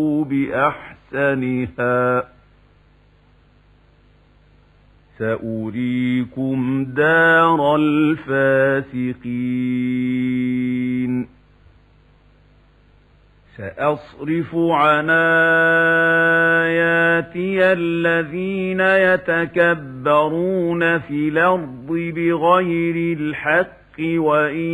بأحسنها سأريكم دار الفاسقين سأصرف عن آياتي الذين يتكبرون في الأرض بغير الحق وإن